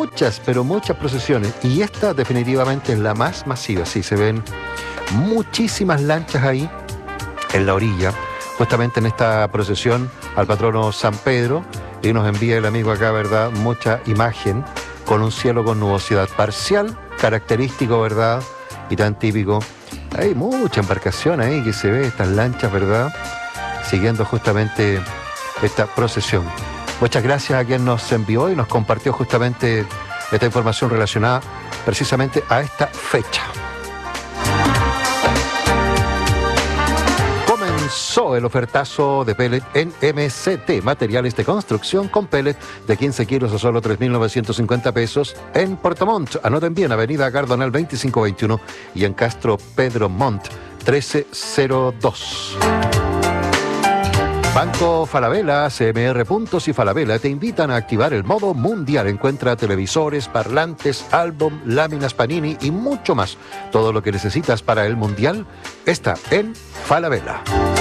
muchas, pero muchas procesiones. Y esta definitivamente es la más masiva. Sí, se ven muchísimas lanchas ahí en la orilla, justamente en esta procesión al patrono San Pedro. Y nos envía el amigo acá, ¿verdad? Mucha imagen con un cielo con nubosidad parcial, característico, ¿verdad? Y tan típico. Hay mucha embarcación ahí que se ve, estas lanchas, ¿verdad? Siguiendo justamente esta procesión. Muchas gracias a quien nos envió y nos compartió justamente esta información relacionada precisamente a esta fecha. Comenzó el ofertazo de pellet en MCT, materiales de construcción con pellet de 15 kilos a solo 3.950 pesos en Puerto Montt. Anoten bien, Avenida Cardonal 2521 y en Castro Pedro Montt 1302. Banco Falabella, CMR Puntos y Falabella te invitan a activar el modo mundial. Encuentra televisores, parlantes, álbum, láminas Panini y mucho más. Todo lo que necesitas para el mundial está en Falabella.